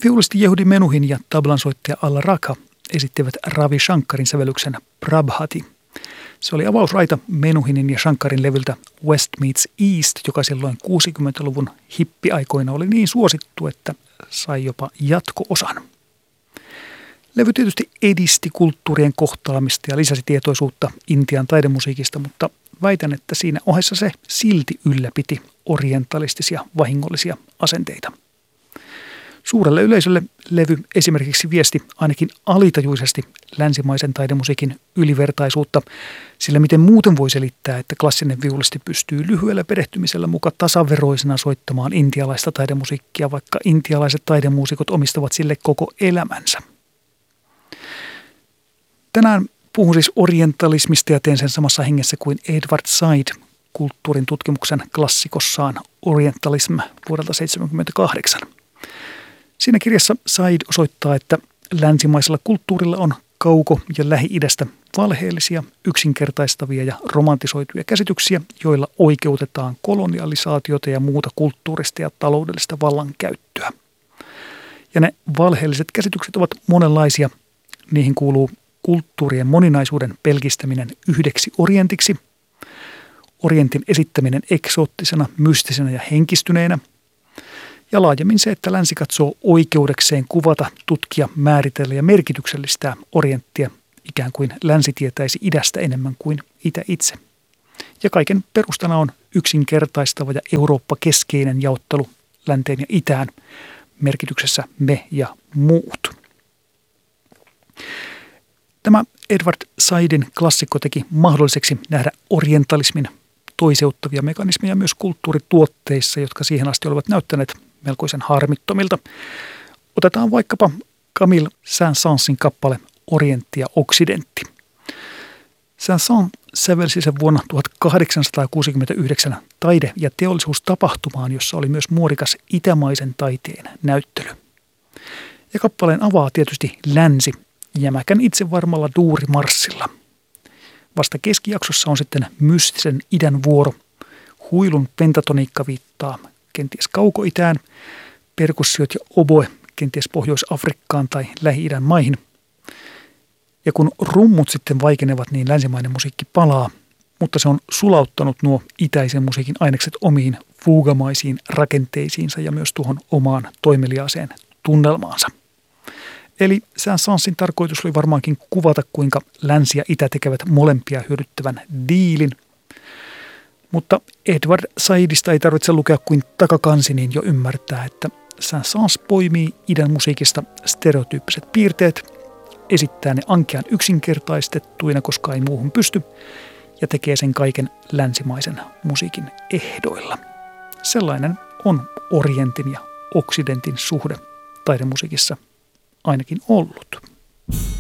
Viulisti Yehudi Menuhin ja tablansoittaja Alla Rakha esittivät Ravi Shankarin sävellyksen Prabhati. Se oli avausraita Menuhinin ja Shankarin levyltä West Meets East, joka silloin 60-luvun hippiaikoina oli niin suosittu, että sai jopa jatko-osan. Levy tietysti edisti kulttuurien kohtaamista ja lisäsi tietoisuutta Intian taidemusiikista, mutta väitän, että siinä ohessa se silti ylläpiti orientalistisia vahingollisia asenteita. Suurelle yleisölle levy esimerkiksi viesti ainakin alitajuisesti länsimaisen taidemusiikin ylivertaisuutta, sillä miten muuten voi selittää, että klassinen viulisti pystyy lyhyellä perehtymisellä muka tasaveroisena soittamaan intialaista taidemusiikkia, vaikka intialaiset taidemuusikot omistavat sille koko elämänsä. Tänään puhun siis orientalismista ja teen sen samassa hengessä kuin Edward Said kulttuurin tutkimuksen klassikossaan Orientalism vuodelta 1978. Siinä kirjassa Said osoittaa, että länsimaisella kulttuurilla on kauko- ja lähi-idästä valheellisia, yksinkertaistavia ja romantisoituja käsityksiä, joilla oikeutetaan kolonialisaatiota ja muuta kulttuurista ja taloudellista vallankäyttöä. Ja ne valheelliset käsitykset ovat monenlaisia. Niihin kuuluu kulttuurien moninaisuuden pelkistäminen yhdeksi orientiksi, orientin esittäminen eksoottisena, mystisenä ja henkistyneenä, ja laajemmin se, että länsi katsoo oikeudekseen kuvata, tutkia, määritellä ja merkityksellistää orienttia, ikään kuin länsi tietäisi idästä enemmän kuin itä itse. Ja kaiken perustana on yksinkertaistava ja Eurooppa-keskeinen jaottelu länteen ja itään, merkityksessä me ja muut. Tämä Edward Saidin klassikko teki mahdolliseksi nähdä orientalismin toiseuttavia mekanismeja myös kulttuurituotteissa, jotka siihen asti olivat näyttäneet melkoisen harmittomilta. Otetaan vaikkapa Camille Saint-Saënsin kappale Orientti ja Oksidentti. Saint-Saëns sävelsi sen vuonna 1869 taide- ja teollisuustapahtumaan, jossa oli myös muodikas itämaisen taiteen näyttely. Ja kappaleen avaa tietysti länsi jämäkän itsevarmalla duurimarssilla. Vasta keskijaksossa on sitten mystisen idän vuoro. Huilun pentatoniikka viittaa kenties kaukoitään, perkussiot ja oboe kenties Pohjois-Afrikkaan tai Lähi-idän maihin. Ja kun rummut sitten vaikenevat, niin länsimainen musiikki palaa, mutta se on sulauttanut nuo itäisen musiikin ainekset omiin fuugamaisiin rakenteisiinsa ja myös tuohon omaan toimeliaaseen tunnelmaansa. Eli Saint-Saënsin tarkoitus oli varmaankin kuvata, kuinka länsi ja itä tekevät molempia hyödyttävän diilin. Mutta Edward Saidista ei tarvitse lukea kuin takakansi, niin jo ymmärtää, että Saint-Saëns poimii idän musiikista stereotyyppiset piirteet, esittää ne ankean yksinkertaistettuina, koska ei muuhun pysty, ja tekee sen kaiken länsimaisen musiikin ehdoilla. Sellainen on orientin ja oksidentin suhde taidemusiikissa ainakin ollut.